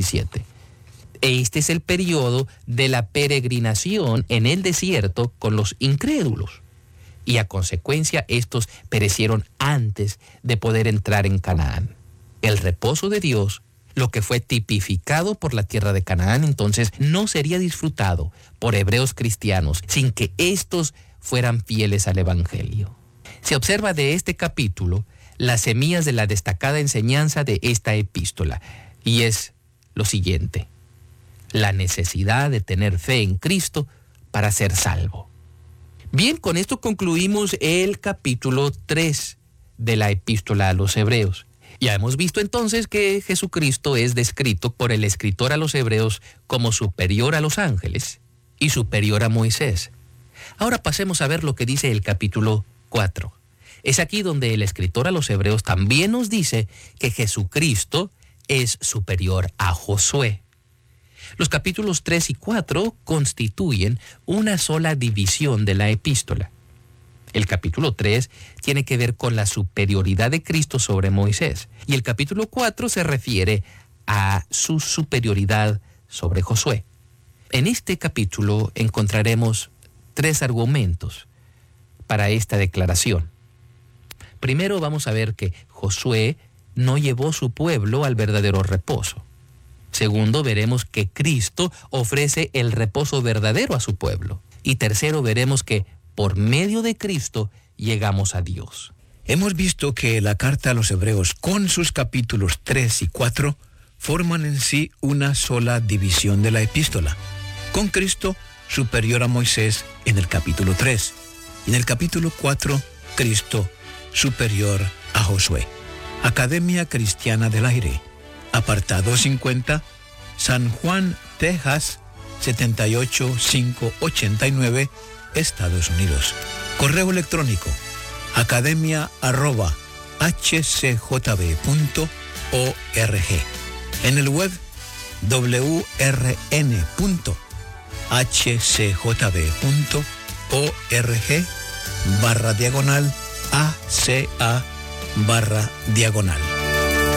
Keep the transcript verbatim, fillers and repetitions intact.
diecisiete. Este es el periodo de la peregrinación en el desierto con los incrédulos. Y a consecuencia, estos perecieron antes de poder entrar en Canaán. El reposo de Dios, lo que fue tipificado por la tierra de Canaán, entonces no sería disfrutado por hebreos cristianos sin que éstos fueran fieles al Evangelio. Se observa de este capítulo las semillas de la destacada enseñanza de esta epístola, y es lo siguiente: la necesidad de tener fe en Cristo para ser salvo. Bien, con esto concluimos el capítulo tres de la epístola a los Hebreos. Ya hemos visto entonces que Jesucristo es descrito por el escritor a los Hebreos como superior a los ángeles y superior a Moisés. Ahora pasemos a ver lo que dice el capítulo cuatro. Es aquí donde el escritor a los Hebreos también nos dice que Jesucristo es superior a Josué. Los capítulos tres y cuatro constituyen una sola división de la epístola. El capítulo tres tiene que ver con la superioridad de Cristo sobre Moisés, y el capítulo cuatro se refiere a su superioridad sobre Josué. En este capítulo encontraremos tres argumentos para esta declaración. Primero vamos a ver que Josué no llevó su pueblo al verdadero reposo. Segundo, veremos que Cristo ofrece el reposo verdadero a su pueblo. Y tercero, veremos que por medio de Cristo llegamos a Dios. Hemos visto que la carta a los Hebreos, con sus capítulos tres y cuatro, forman en sí una sola división de la epístola, con Cristo superior a Moisés en el capítulo tres, y en el capítulo cuatro, Cristo superior a Josué. Academia Cristiana del Aire, apartado cincuenta, San Juan, Texas, setenta y ocho mil quinientos ochenta y nueve, Estados Unidos. Correo electrónico, academia arroba h c j b punto org. En el web, w r n punto h c j b punto org barra diagonal a c a barra diagonal.